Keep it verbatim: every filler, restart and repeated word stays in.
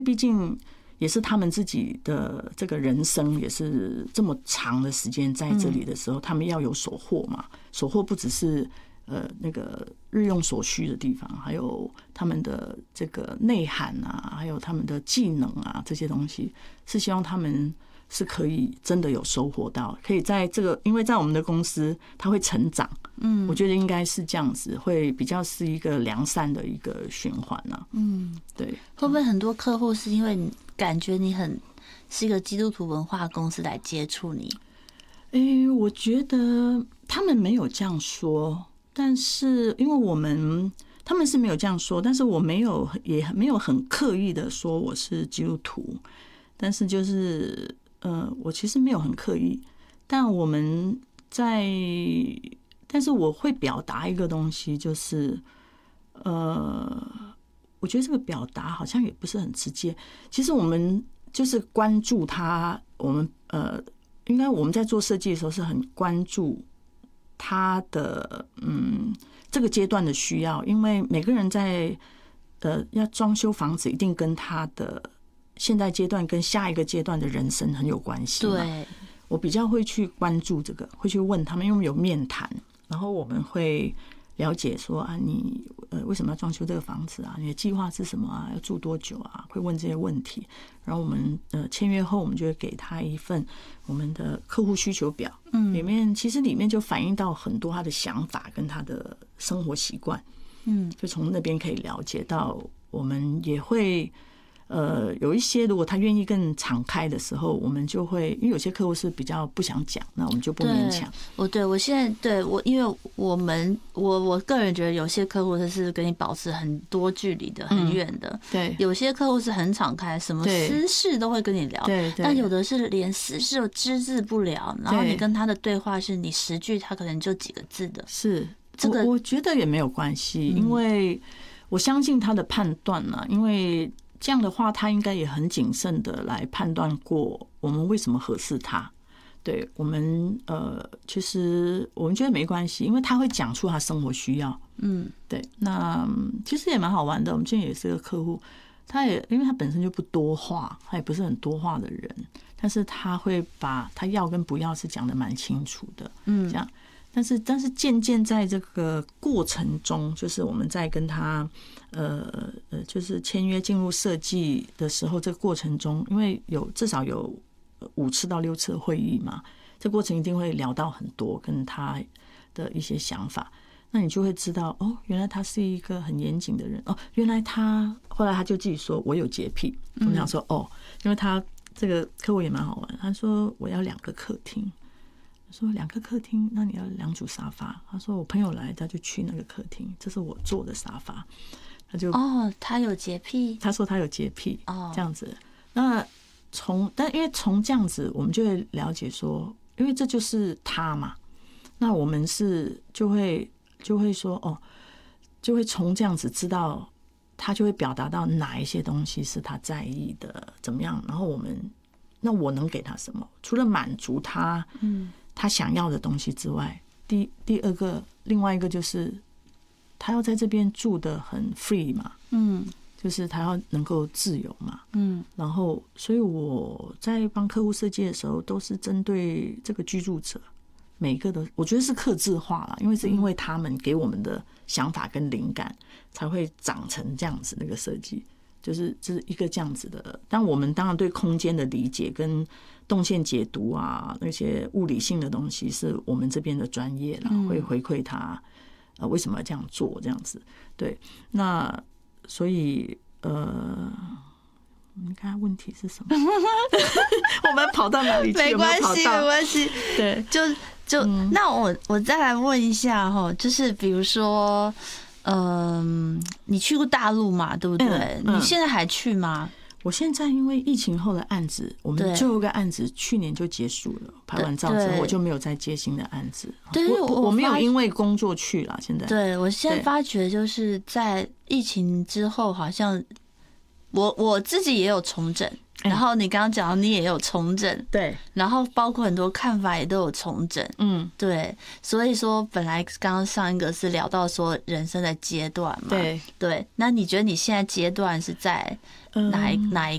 毕竟也是他们自己的这个人生，也是这么长的时间在这里的时候，他们要有所获嘛。所获不只是呃那个日用所需的地方，还有他们的这个内涵啊，还有他们的技能啊，这些东西是希望他们是可以真的有收获到，可以在这个，因为在我们的公司，它会成长。嗯，我觉得应该是这样子，会比较是一个良善的一个循环啊。嗯，对。 会不会很多客户是因为你感觉你很是一个基督徒文化公司来接触你？ 诶，我觉得他们没有这样说，但是因为我们他们是没有这样说，但是我没有也没有很刻意的说我是基督徒，但是就是呃，我其实没有很刻意，但我们在，但是我会表达一个东西，就是呃，我觉得这个表达好像也不是很直接。其实我们就是关注他，我们呃，应该我们在做设计的时候是很关注他的嗯这个阶段的需要，因为每个人在呃要装修房子，一定跟他的现在阶段跟下一个阶段的人生很有关系嘛。 对， 我比较会去关注这个，会去问他们，因为我们有面谈，然后我们会了解说啊，你呃为什么要装修这个房子啊？你的计划是什么啊？要住多久啊？会问这些问题，然后我们呃签约后，我们就会给他一份我们的客户需求表，嗯，里面其实里面就反映到很多他的想法跟他的生活习惯，嗯，就从那边可以了解到，我们也会。呃，有一些如果他愿意更敞开的时候，我们就会，因为有些客户是比较不想讲，那我们就不勉强。 我对我现在对我，因为我们我我个人觉得有些客户他是跟你保持很多距离的、很远的， 嗯，对。 有些客户是很敞开，什么私事都会跟你聊， 对。 但有的是连私事都只字不聊，然后你跟他的对话是你十句，他可能就几个字的。 是这个，我觉得也没有关系，因为我相信他的判断呢，因为。这样的话，他应该也很谨慎的来判断过我们为什么合适他。对我们，呃，其实我们觉得没关系，因为他会讲出他生活需要。嗯，对。那其实也蛮好玩的。我们今天也是个客户，他也因为他本身就不多话，他也不是很多话的人，但是他会把他要跟不要是讲得蛮清楚的。嗯，这样。但是，但是渐渐在这个过程中，就是我们在跟他，呃呃，就是签约进入设计的时候，这个过程中，因为有至少有五次到六次的会议嘛，这过程一定会聊到很多跟他的一些想法，那你就会知道，哦，原来他是一个很严谨的人，哦，原来他后来他就自己说我有洁癖，我们想说，哦，因为他这个客户也蛮好玩，他说我要两个客厅。说两个客厅，那你要两组沙发。他说我朋友来，他就去那个客厅，这是我坐的沙发。他就哦，他有洁癖。 他说他有洁癖，哦，这样子。那从但因为从这样子，我们就会了解说，因为这就是他嘛。那我们是就会就会说哦，就会从这样子知道，他就会表达到哪一些东西是他在意的，怎么样。然后我们那我能给他什么？除了满足他，嗯。他想要的东西之外，第第二个，另外一个就是他要在这边住得很 free 嘛，嗯，就是他要能够自由嘛，嗯，然后所以我在帮客户设计的时候，都是针对这个居住者，每一个都我觉得是客制化啦，因为是因为他们给我们的想法跟灵感，才会长成这样子那个设计。就是这是一个这样子的，但我们当然对空间的理解跟动线解读啊，那些物理性的东西是我们这边的专业啦，会回馈他呃为什么要这样做这样子。对，那所以呃，你看问题是什么？我们跑到哪里去？ 没关系，没关系。 对， 就就、嗯、那我我再来问一下哈，就是比如说。嗯，你去过大陆嘛？对不对？嗯嗯、你现在还去吗？ 我现在因为疫情后的案子，我们最后一个案子去年就结束了，拍完照之后我就没有再接新的案子。 对， 我我没有因为工作去了。现在， 对我现在发觉就是在疫情之后，好像我我自己也有重整。然后你刚刚讲到你也有重整， 对， 然后包括很多看法也都有重整，嗯，对，所以说本来刚刚上一个是聊到说人生的阶段嘛， 对对，那你觉得你现在阶段是在哪一、嗯、哪一